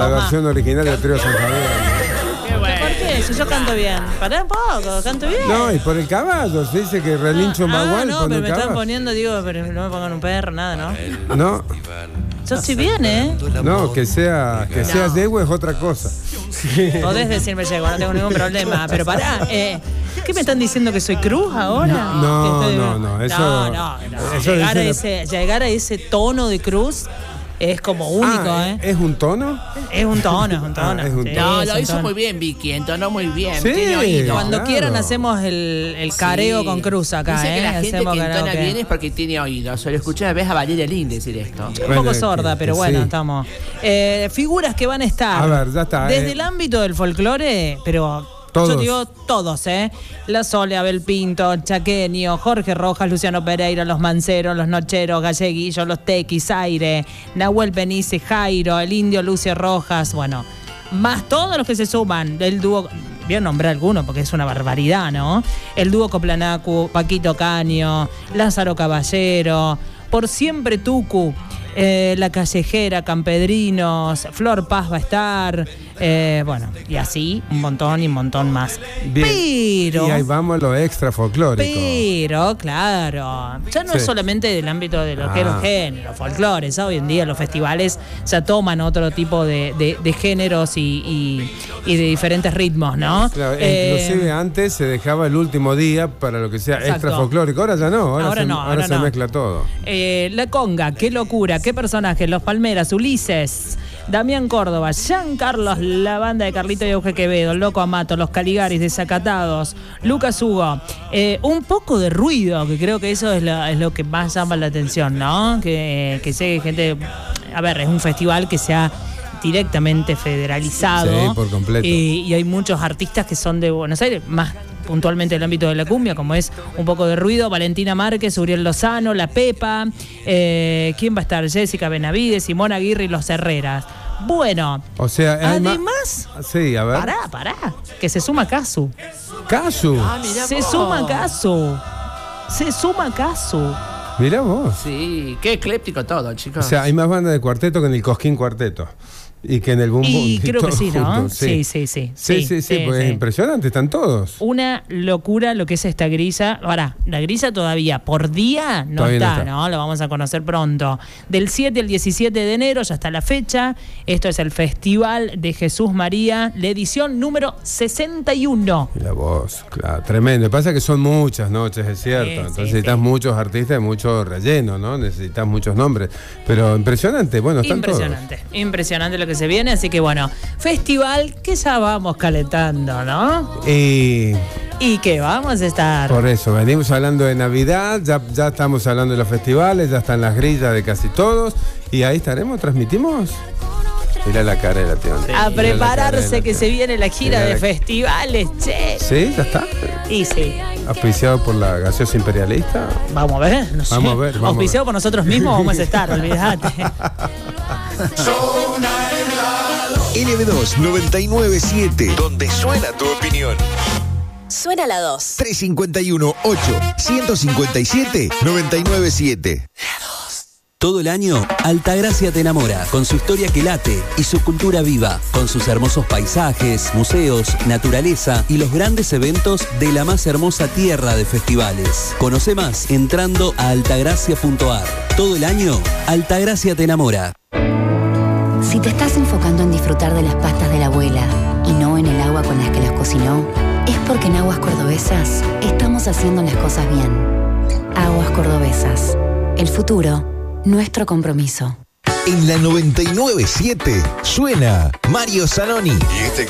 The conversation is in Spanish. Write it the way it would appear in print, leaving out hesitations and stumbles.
La versión original del trío San Javier. ¿Por qué? Si yo canto bien. Pará un poco, canto bien. No, y por el caballo, se dice que relincho bagual. No, pero me están poniendo, digo, pero no me pongan un perro, nada, ¿no? No. Yo estoy bien, ¿eh? No, que seas yegua es otra cosa. Podés decirme yegua, no tengo ningún problema. Pero pará, ¿qué me están diciendo, que soy cruz ahora? No. Llegar a ese tono de cruz es como único, ¿eh? ¿Es un tono? Es un tono. No, lo hizo muy bien, Vicky, entonó muy bien. Sí, tiene oído. Cuando quieran hacemos el careo con cruz acá, Dice que la gente hacemos que entona karaoke. bien es porque tiene oído. Se lo escuché una vez a Valeria Lynn decir esto. Un poco sorda, pero bueno, estamos. Figuras que van a estar. A ver, ya está. Desde el ámbito del folclore, pero todos. yo digo todos, La Sole, Abel Pinto, Chaqueño, Jorge Rojas, Luciano Pereira, Los Manceros, Los Nocheros, Galleguillo, Los Tequis, Aire, Nahuel Benice, Jairo, el Indio Lucio Rojas, bueno, más todos los que se suman del dúo. Voy a nombrar algunos porque es una barbaridad, ¿no? El dúo Coplanacu, Paquito Caño, Lázaro Caballero, Por Siempre Tucu, La Callejera, Campedrinos, Flor Paz va a estar, bueno, y así un montón más. Bien. Pero, y ahí vamos a lo extra folclórico. Pero, claro, ya no es solamente del ámbito de lo que es los géneros, folclores. Hoy en día los festivales ya toman otro tipo de géneros y de diferentes ritmos, ¿no? Claro, inclusive antes se dejaba el último día para lo que sea extra folclórico. Ahora ya no, ahora se mezcla todo. La Conga, qué locura, qué personajes, Los Palmeras, Ulises, Damián Córdoba, Jean Carlos, la banda de Carlito y Euge Quevedo, Loco Amato, Los Caligaris, Desacatados, Lucas Hugo. Un poco de ruido, que creo que eso es lo que más llama la atención, ¿no? Que sé gente. A ver, es un festival que se ha directamente federalizado. Sí, por completo. Y hay muchos artistas que son de Buenos Aires, más puntualmente del ámbito de la cumbia, como es Un Poco de Ruido, Valentina Márquez, Uriel Lozano, La Pepa, ¿quién va a estar? Jessica Benavides, Simón Aguirre y Los Herreras. Bueno, o sea, además, sí, a ver. Pará, que se suma Casu. ¿Casu? Se suma Casu. Mirá vos. Sí, qué ecléptico todo, chicos. O sea, hay más bandas de cuarteto que en el Cosquín Cuarteto. Y que en el Boom Boom. Y creo que sí, ¿no? Juntos, sí, porque es impresionante, están todos. Una locura lo que es esta grilla. Ahora, la grilla todavía por día no está, ¿no? Lo vamos a conocer pronto. Del 7 al 17 de enero ya está la fecha. Esto es el Festival de Jesús María, la edición número 61. La voz, claro, tremendo. Pasa que son muchas noches, es cierto. Entonces necesitas muchos artistas y mucho relleno, ¿no? Necesitas muchos nombres. Pero impresionante, bueno, están Impresionante lo que se viene, así que bueno, festival que ya vamos calentando, ¿no? Y que vamos a estar. Por eso, venimos hablando de Navidad, ya estamos hablando de los festivales, ya están las grillas de casi todos, y ahí estaremos, transmitimos. Mira la cara de la tía. A prepararse que se viene la gira de festivales, che. ¿Sí? ¿Ya está? Y sí. ¿Auspiciado por la gaseosa imperialista? Vamos a ver, no sé. Vamos a ver. Auspiciado por nosotros mismos vamos a estar, olvídate. LB2 997, donde suena tu opinión. Suena la 2. 351-8-157-997. Todo el año, Altagracia te enamora, con su historia que late y su cultura viva, con sus hermosos paisajes, museos, naturaleza y los grandes eventos de la más hermosa tierra de festivales. Conoce más entrando a altagracia.ar. Todo el año, Altagracia te enamora. Si te estás enfocando en disfrutar de las pastas de la abuela y no en el agua con las que las cocinó, es porque en Aguas Cordobesas estamos haciendo las cosas bien. Aguas Cordobesas. El futuro, nuestro compromiso. En la 997 suena Mario Zanoni. Y este